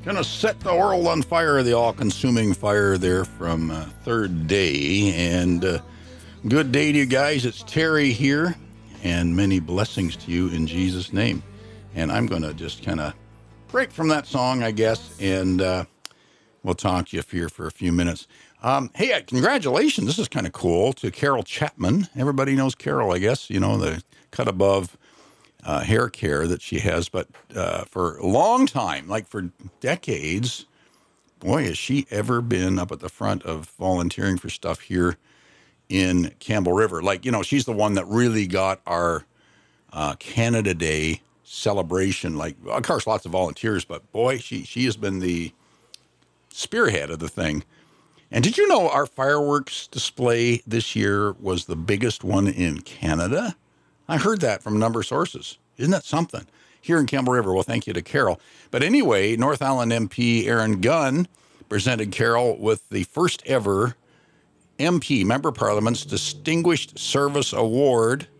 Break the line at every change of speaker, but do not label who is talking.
Gonna set the world on fire, the all-consuming fire there from Third Day. And good day to you guys. It's Terry here, and many blessings to you in Jesus' name. And I'm going to just kind of break from that song, I guess, and we'll talk to you here for a few minutes. Hey, congratulations. This is kind of cool to Carol Chapman. Everybody knows Carol, I guess, you know, the cut above hair care that she has, but for a long time, like for decades, boy, has she ever been up at the front of volunteering for stuff here in Campbell River. Like, you know, she's the one that really got our Canada Day celebration. Like, of course, lots of volunteers, but boy, she has been the spearhead of the thing. And did you know our fireworks display this year was the biggest one in Canada? I heard that from a number of sources. Isn't that something? Here in Campbell River. Well, thank you to Carol. But anyway, North Island MP Aaron Gunn presented Carol with the first ever MP, Member of Parliament's Distinguished Service Award